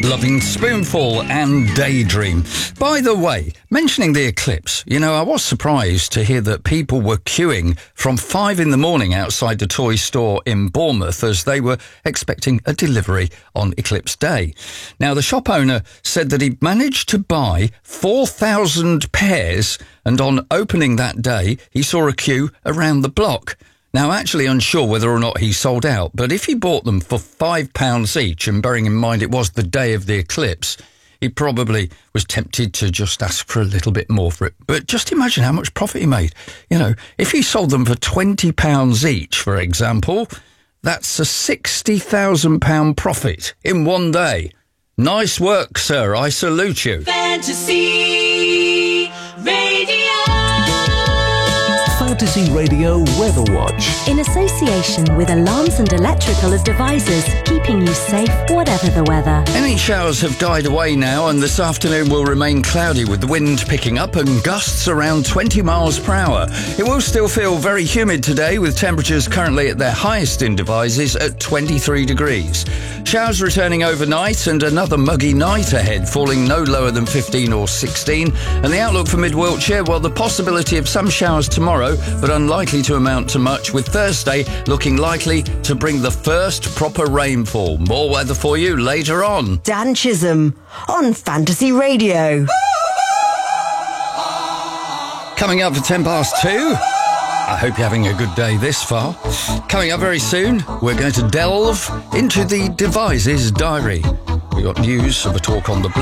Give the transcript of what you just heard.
Loving Spoonful and Daydream. By the way, mentioning the eclipse, I was surprised to hear that people were queuing from 5 a.m. outside the toy store in Bournemouth as they were expecting a delivery on Eclipse Day. Now, the shop owner said that he managed to buy 4,000 pairs, and on opening that day, he saw a queue around the block. Now, actually unsure whether or not he sold out, but if he bought them for £5 each, and bearing in mind it was the day of the eclipse, he probably was tempted to just ask for a little bit more for it. But just imagine how much profit he made. If he sold them for £20 each, for example, that's a £60,000 profit in one day. Nice work, sir. I salute you. Fantasy Radio. Fantasy Radio Weather Watch. In association with Alarms and Electrical Devices, keeping you safe whatever the weather. Any showers have died away now, and this afternoon will remain cloudy with the wind picking up and gusts around 20 miles per hour. It will still feel very humid today, with temperatures currently at their highest in Devizes at 23 degrees. Showers returning overnight and another muggy night ahead, falling no lower than 15 or 16. And the outlook for mid-Wiltshire, well, the possibility of some showers tomorrow, but unlikely to amount to much, with Thursday looking likely to bring the first proper rainfall. More weather for you later on. Dan Chisholm on Fantasy Radio. Coming up for 2:10. I hope you're having a good day this far. Coming up very soon, we're going to delve into the Devizes diary. We got news of a talk on the Blitz.